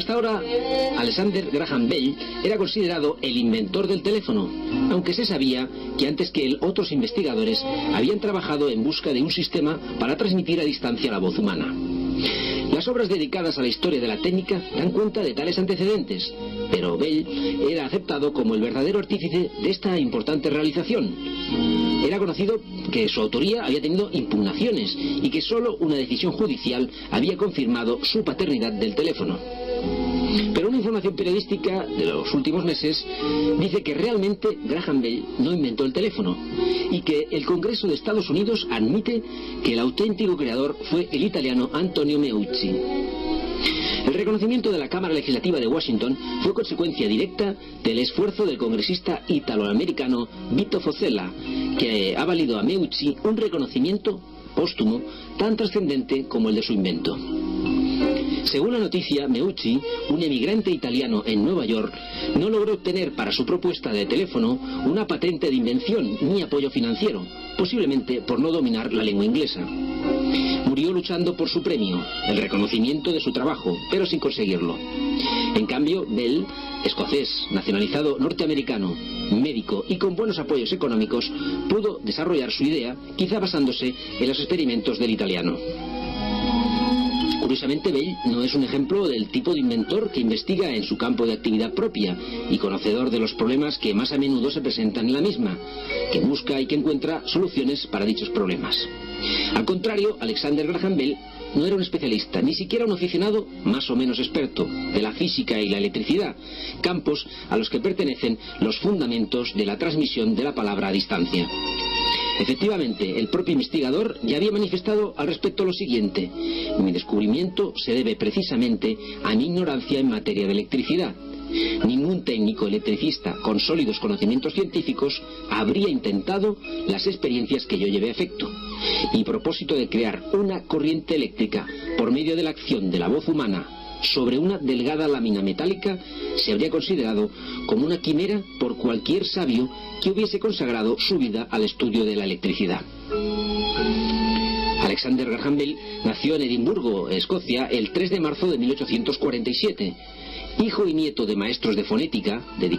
Hasta ahora, Alexander Graham Bell era considerado el inventor del teléfono, aunque se sabía que antes que él otros investigadores habían trabajado en busca de un sistema para transmitir a distancia la voz humana. Las obras dedicadas a la historia de la técnica dan cuenta de tales antecedentes, pero Bell era aceptado como el verdadero artífice de esta importante realización. Era conocido que su autoría había tenido impugnaciones y que solo una decisión judicial había confirmado su paternidad del teléfono. Pero una información periodística de los últimos meses dice que realmente Graham Bell no inventó el teléfono y que el Congreso de Estados Unidos admite que el auténtico creador fue el italiano Antonio Meucci. El reconocimiento de la Cámara Legislativa de Washington fue consecuencia directa del esfuerzo del congresista italoamericano Vito Fossella, que ha valido a Meucci un reconocimiento póstumo tan trascendente como el de su invento. Según la noticia, Meucci, un emigrante italiano en Nueva York, no logró obtener para su propuesta de teléfono una patente de invención ni apoyo financiero, posiblemente por no dominar la lengua inglesa. Murió luchando por su premio, el reconocimiento de su trabajo, pero sin conseguirlo. En cambio, Bell, escocés, nacionalizado norteamericano, médico y con buenos apoyos económicos, pudo desarrollar su idea, quizá basándose en los experimentos del italiano. Curiosamente, Bell no es un ejemplo del tipo de inventor que investiga en su campo de actividad propia y conocedor de los problemas que más a menudo se presentan en la misma, que busca y que encuentra soluciones para dichos problemas. Al contrario, Alexander Graham Bell no era un especialista, ni siquiera un aficionado más o menos experto de la física y la electricidad, campos a los que pertenecen los fundamentos de la transmisión de la palabra a distancia. Efectivamente, el propio investigador ya había manifestado al respecto lo siguiente: mi descubrimiento se debe precisamente a mi ignorancia en materia de electricidad. Ningún técnico electricista con sólidos conocimientos científicos habría intentado las experiencias que yo llevé a efecto. Mi propósito de crear una corriente eléctrica por medio de la acción de la voz humana sobre una delgada lámina metálica se habría considerado como una quimera por cualquier sabio que hubiese consagrado su vida al estudio de la electricidad. Alexander Graham Bell nació en Edimburgo, Escocia, el 3 de marzo de 1847. Hijo y nieto de maestros de fonética, dedicados